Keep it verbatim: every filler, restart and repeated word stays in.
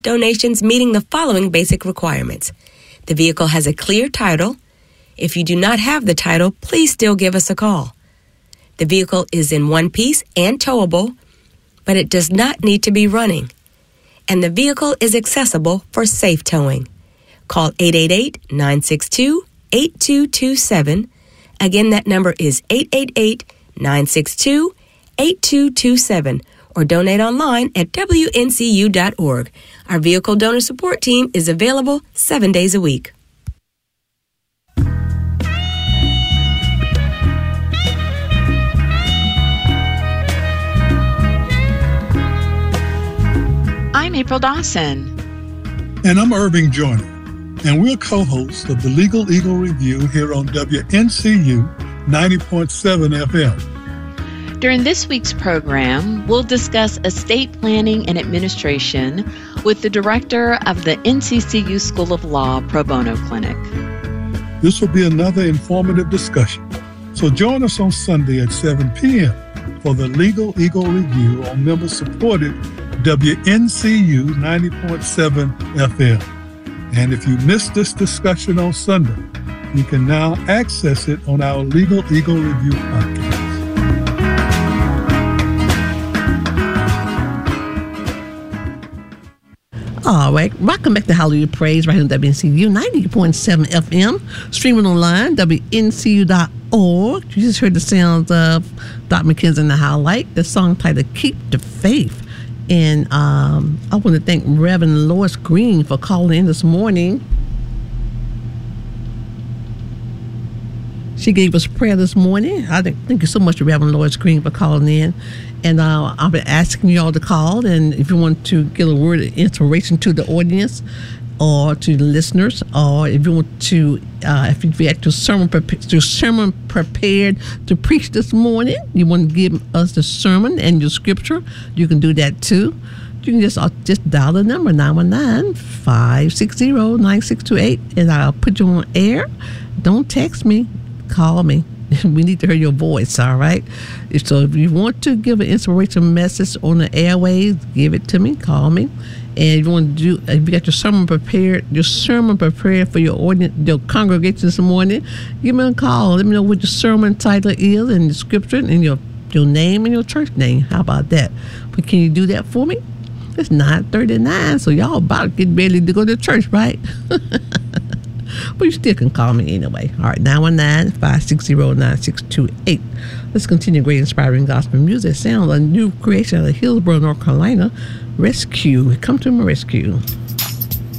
donations meeting the following basic requirements. The vehicle has a clear title. If you do not have the title, please still give us a call. The vehicle is in one piece and towable, but it does not need to be running. And the vehicle is accessible for safe towing. Call eight eight eight, nine six two, eight two two seven. Again, that number is eight eight eight, nine six two, eight two two seven. Or donate online at W N C U dot org. Our vehicle donor support team is available seven days a week. I'm April Dawson. And I'm Irving Joyner. And we're co-hosts of the Legal Eagle Review here on W N C U ninety point seven F M. During this week's program, we'll discuss estate planning and administration with the director of the N C C U School of Law Pro Bono Clinic. This will be another informative discussion. So join us on Sunday at seven p.m. for the Legal Eagle Review on member-supported W N C U ninety point seven F M. And if you missed this discussion on Sunday, you can now access it on our Legal Eagle Review podcast. All right, welcome back to Hallelujah Praise right here on W N C U ninety point seven F M, streaming online, W N C U dot org. You just heard the sounds of Doctor McKenzie and the Highlight, the song titled Keep the Faith. And um, I want to thank Reverend Lois Green for calling in this morning. She gave us prayer this morning. I think, thank you so much, Reverend Lois Green, for calling in. And uh, I've been asking you all to call. And if you want to give a word of inspiration to the audience or to the listeners, or if you want to, uh, if you have to sermon, to sermon prepared to preach this morning, you want to give us the sermon and your scripture, you can do that too. You can just uh, just dial the number nine one nine, five six zero, nine six two eight, and I'll put you on air. Don't text me. Call me. We need to hear your voice, all right? So if you want to give an inspirational message on the airways, give it to me. Call me. And if you want to do, if you got your sermon prepared, your sermon prepared for your audience, your congregation this morning, give me a call. Let me know what your sermon title is and the scripture and your your name and your church name. How about that? But can you do that for me? It's nine thirty-nine, so y'all about to get ready to go to church, right? But you still can call me anyway. All right, nine one nine, five six zero, nine six two eight. Let's continue great inspiring gospel music. Sounds a new creation out of Hillsborough, North Carolina. Rescue. Come to my rescue.